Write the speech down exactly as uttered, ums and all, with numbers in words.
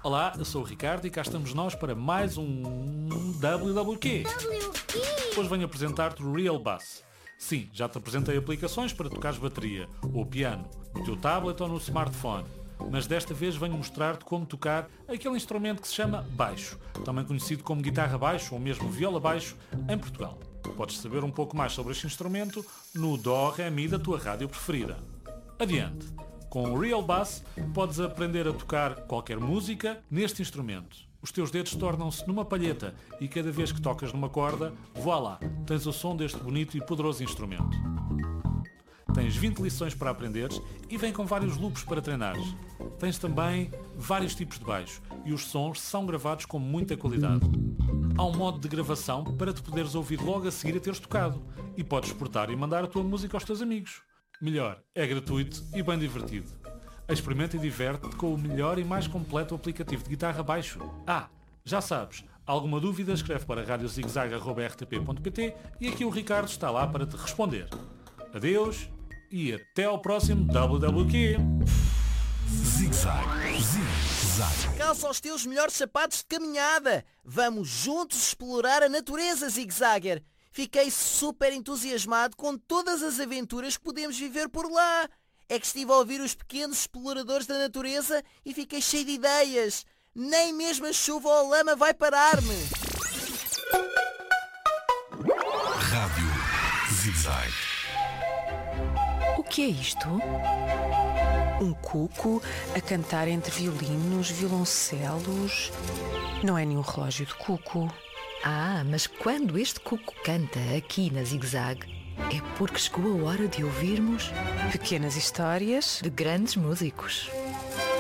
Olá, eu sou o Ricardo e cá estamos nós para mais um W W Q. W quê? Hoje venho apresentar-te o Real Bass. Sim, já te apresentei aplicações para tocares bateria ou piano, no teu tablet ou no smartphone. Mas desta vez venho mostrar-te como tocar aquele instrumento que se chama baixo, também conhecido como guitarra baixo ou mesmo viola baixo em Portugal. Podes saber um pouco mais sobre este instrumento no Dó Ré Mi da tua rádio preferida. Adiante! Com o Real Bass podes aprender a tocar qualquer música neste instrumento. Os teus dedos tornam-se numa palheta e cada vez que tocas numa corda, voilá, tens o som deste bonito e poderoso instrumento. Tens vinte lições para aprenderes e vem com vários loops para treinares. Tens também vários tipos de baixo e os sons são gravados com muita qualidade. Há um modo de gravação para te poderes ouvir logo a seguir a teres tocado e podes exportar e mandar a tua música aos teus amigos. Melhor, é gratuito e bem divertido. Experimenta e diverte-te com o melhor e mais completo aplicativo de guitarra baixo. Ah, já sabes, alguma dúvida escreve para radio zigzag arroba r t p ponto p t e aqui o Ricardo está lá para te responder. Adeus e até ao próximo W W Q. Zig-zag, zig-zag. Calça os teus melhores sapatos de caminhada. Vamos juntos explorar a natureza, Zig-Zagger. Fiquei super entusiasmado com todas as aventuras que podemos viver por lá. É que estive a ouvir os pequenos exploradores da natureza e fiquei cheio de ideias. Nem mesmo a chuva ou a lama vai parar-me. Rádio Zig-zag. O que é isto? Um cuco a cantar entre violinos, violoncelos. Não é nenhum relógio de cuco. Ah, mas quando este cuco canta aqui na Zig-Zag, é porque chegou a hora de ouvirmos Pequenas histórias de grandes músicos.